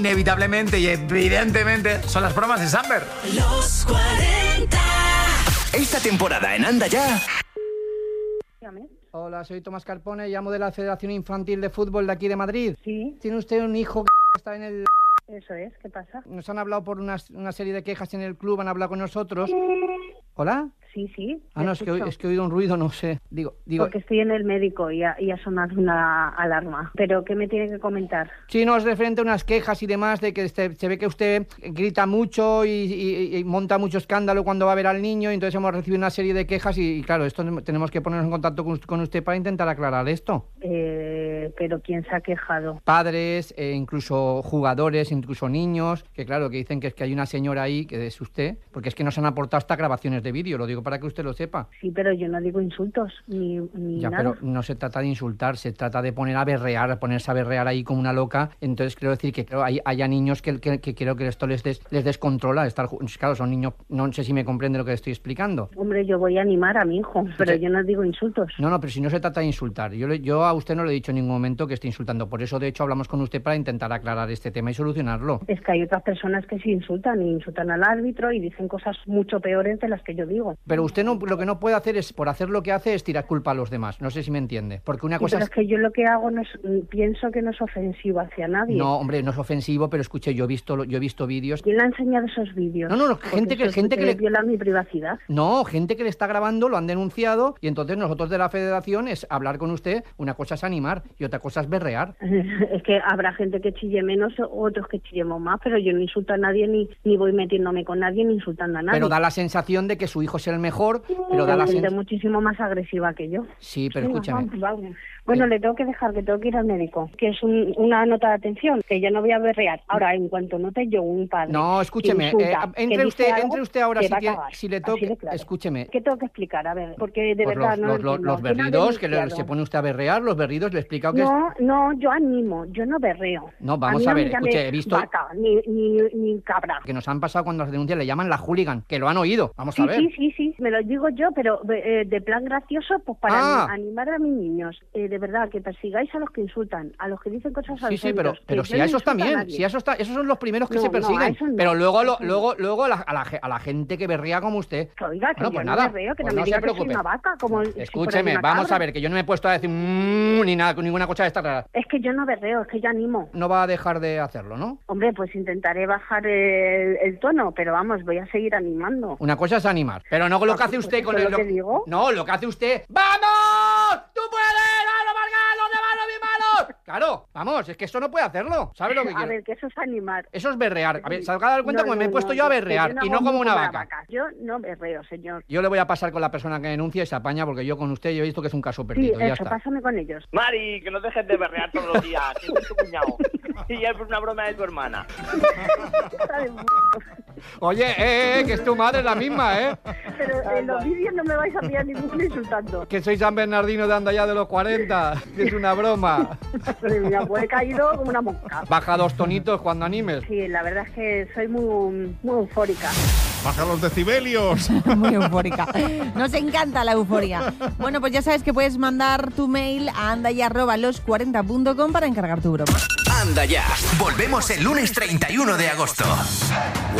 Inevitablemente y evidentemente son las bromas de Samber. Los 40. Esta temporada en Anda Ya. Dígame. Hola, soy Tomás Carpone, llamo de la Federación Infantil de Fútbol de aquí de Madrid. Sí, ¿Tiene usted un hijo que está en el...? eso es. ¿Qué pasa? Nos han hablado por una serie de quejas en el club, han hablado con nosotros. ¿Hola? Sí, sí. Ah, no, es que he oído un ruido, no sé. Digo... Porque estoy en el médico y ha sonado una alarma. ¿Pero qué me tiene que comentar? Sí, no, es referente a unas quejas y demás de que se ve que usted grita mucho y monta mucho escándalo cuando va a ver al niño, y entonces hemos recibido una serie de quejas y claro, esto tenemos que ponernos en contacto con usted para intentar aclarar esto. ¿Pero quién se ha quejado? Padres, incluso jugadores, incluso niños, que claro, que dicen que es que hay una señora ahí, que es usted, porque es que nos han aportado hasta grabaciones de vídeo, lo digo para que usted lo sepa. Sí, pero yo no digo insultos, ni Ya, nada. pero no se trata de insultar, se trata de ponerse a berrear ahí como una loca. Entonces quiero decir que creo haya niños que creo que esto les descontrola. Claro, son niños, no sé si me comprende lo que estoy explicando. Hombre, yo voy a animar a mi hijo, pero yo no digo insultos. No, pero si no se trata de insultar. Yo a usted no le he dicho en ningún momento que esté insultando. Por eso, de hecho, hablamos con usted para intentar aclarar este tema y solucionarlo. Es que hay otras personas que sí insultan al árbitro y dicen cosas mucho peores de las que yo digo. Pero usted lo que no puede hacer es, por hacer lo que hace, es tirar culpa a los demás. No sé si me entiende. Porque una cosa pero es que yo lo que hago pienso que no es ofensivo hacia nadie. No, hombre, no es ofensivo, pero escuche, yo he visto vídeos. ¿Quién le ha enseñado esos vídeos? No, gente que le viola mi privacidad. No, gente que le está grabando, lo han denunciado, y entonces nosotros de la federación es hablar con usted. Una cosa es animar y otra cosa es berrear. Es que habrá gente que chille menos, otros que chillemos más, pero yo no insulto a nadie, ni voy metiéndome con nadie, ni insultando a nadie. Pero da la sensación de que su hijo es el mejor, pero da hay la gente sensación... muchísimo más agresiva que yo. Sí, pero escúchame. Vamos. Bueno, le tengo que dejar, que tengo que ir al médico, que es una nota de atención, que yo no voy a berrear. Ahora, en cuanto note yo un padre... No, escúcheme, entre usted ahora si le toca... Claro. Escúcheme. ¿Qué tengo que explicar? A ver, porque de Pues verdad no los berridos, se pone usted a berrear, los berridos, le he explicado que... No, yo animo, yo no berreo. No, vamos a ver, escuche, he visto... Vaca, ni cabra. Que nos han pasado cuando las denuncias le llaman la hooligan, que lo han oído. Vamos a ver. Sí, me lo digo yo, pero de plan gracioso, pues para animar a mis niños. De verdad, que persigáis a los que insultan, a los que dicen cosas al Sí, pero si a esos también, esos son los primeros que se persiguen. No, pero luego a la gente que berrea como usted. Oiga, que bueno, yo pues no nada, berreo, que pues no me no diga se que soy preocupe. una vaca, como Escúcheme, vamos a ver, que yo no me he puesto a decir ni nada, ninguna cosa de esta rara. Es que yo no berreo, es que yo animo. No va a dejar de hacerlo, ¿no? Hombre, pues intentaré bajar el tono, pero vamos, voy a seguir animando. Una cosa es animar, pero no lo que hace usted con el... ¿Lo que digo? No, lo que hace usted... ¡Vamos! ¡Tú puedes! ¡Vamos, Margal! ¡Los demás no bien malos! Claro, vamos, es que eso no puede hacerlo. ¿Sabe lo que quiero? A ver, que eso es animar. Eso es berrear. A ver, salga a dar cuenta como me he puesto yo a berrear y no como una vaca. Yo no berreo, señor. Yo le voy a pasar con la persona que denuncia y se apaña, porque yo con usted yo he visto que es un caso perdido. Sí, ya eso, está. pásame con ellos. Mari, que no dejes de berrear todos los días, que es tu cuñado. Y es una broma de tu hermana. Oye, que es tu madre la misma, ¿eh? Pero en los vídeos no me vais a pillar ninguno insultando. Que soy San Bernardino de Anda Ya de los 40, que es una broma. Madre mía, pues he caído como una mosca. Baja 2 tonitos cuando animes. Sí, la verdad es que soy muy eufórica. Baja los decibelios. Muy eufórica. Nos encanta la euforia. Bueno, pues ya sabes que puedes mandar tu mail a andaya@los40.com para encargar tu broma. Anda Ya. Volvemos el lunes 31 de agosto.